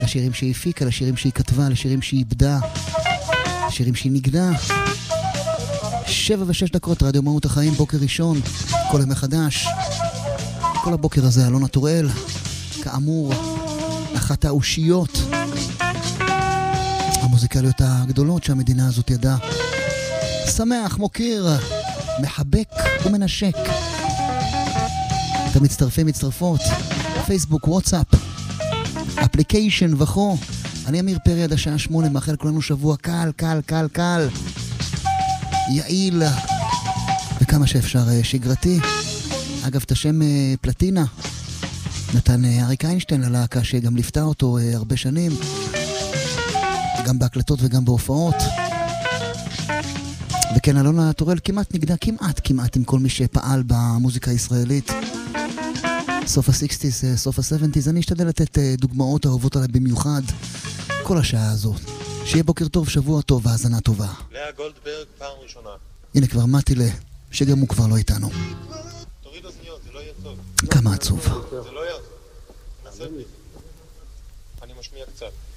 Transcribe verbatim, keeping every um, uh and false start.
לשירים שהיא הפיקה, לשירים שהיא כתבה, לשירים שהיא איבדה, לשירים שהיא נגדה. שבע ושש דקות, רדיו מהות החיים, בוקר ראשון, כל יום מחדש. כל הבוקר הזה, אלונה טוראל, כאמור, אחת האושיות המוזיקליות הגדולות שהמדינה הזאת ידעה. שמח, מוקיר, מחבק ומנשק את המצטרפים, מצטרפות, פייסבוק, וואטסאפ, אפליקיישן וכו. אני אמיר פרי עד השעה שמונה, מאחל כולנו שבוע קל, קל, קל, קל, יעיל וכמה שאפשר שגרתי. אגב, את השם פלטינה נתן אריק איינשטיין ללהקה שגם ליפתה אותו הרבה שנים, גם בהקלטות וגם בהופעות. וכן, אלונה טוראל כמעט נגדה, כמעט, כמעט עם כל מי שפעל במוזיקה הישראלית. סוף ה-שישים, סוף ה-שבעים. אני אשתדל לתת דוגמאות אהובות עליי במיוחד כל השעה הזאת. שיהיה בוקר טוב, שבוע טוב והאזנה טובה. לאה גולדברג, פעם ראשונה. הנה כבר מתי לה, שגם הוא כבר לא איתנו. תוריד אוזניות, זה לא יהיה טוב. כמה עצוב. זה לא יהיה טוב. אני משמיע קצת.